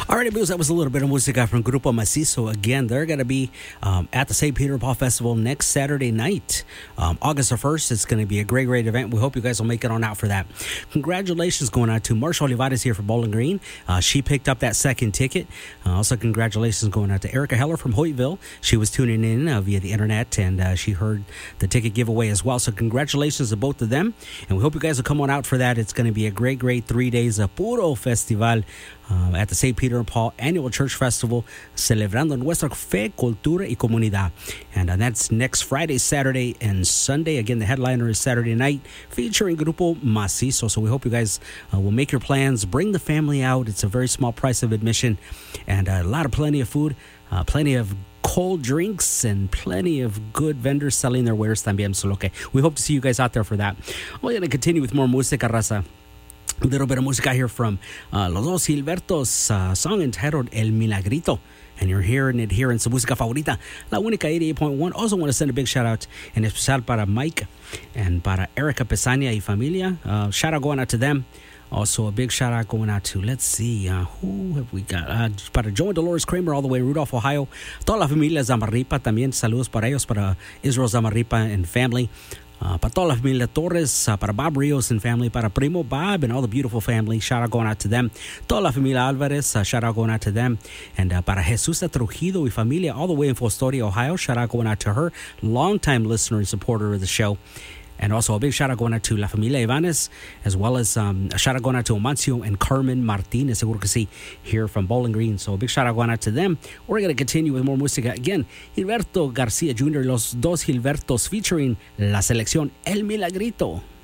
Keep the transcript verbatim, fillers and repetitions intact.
Alrighty, Blues, that was a little bit of música from Grupo Macizo. Again, they're going to be um, at the Saint Peter Paul Festival next Saturday night, um, August the first. It's going to be a great, great event. We hope you guys will make it on out for that. Congratulations going out to Marsha Olivares here from Bowling Green. Uh, she picked up that second ticket. Uh, also, congratulations going out to Erica Heller from Hoytville. She was tuning in uh, via the internet, and uh, she heard the ticket giveaway as well. So congratulations to both of them. And we hope you guys will come on out for that. It's going to be a great, great three days of Puro Festival. Uh, at the Saint Peter and Paul Annual Church Festival, celebrando nuestra fe, cultura y comunidad. And uh, that's next Friday, Saturday, and Sunday. Again, the headliner is Saturday night, featuring Grupo Macizo. So we hope you guys uh, will make your plans, bring the family out. It's a very small price of admission, and uh, a lot of plenty of food, uh, plenty of cold drinks, and plenty of good vendors selling their wares también. So, okay, we hope to see you guys out there for that. We're going to continue with more música, raza. A little bit of música here from uh, Los Dos Gilbertos, uh, song entitled El Milagrito. And you're hearing it here in su música favorita, La Única eighty-eight point one. Also want to send a big shout out en especial para Mike and para Erica Pesania y familia. Uh, shout out going out to them. Also a big shout out going out to, let's see, uh, who have we got? Uh, para Joe and Dolores Kramer all the way Rudolph, Ohio. Toda la familia Zamarripa también. Saludos para ellos, para Israel Zamarripa and family. Uh, para toda la familia Torres, uh, para Bob Rios and family, para Primo Bob and all the beautiful family, shout out going out to them. Toda la familia Alvarez, uh, shout out going out to them. And uh, para Jesusa Trujillo y familia, all the way in Fostoria, Ohio, shout out going out to her, longtime listener and supporter of the show. And also a big shout out going out to La Familia Ibanez, as well as um, a shout out going out to Omancio and Carmen Martinez, seguro que sí, here from Bowling Green. So a big shout out going out to them. We're going to continue with more música. Again, Gilberto Garcia Junior, Los Dos Gilbertos, featuring la selección El Milagrito.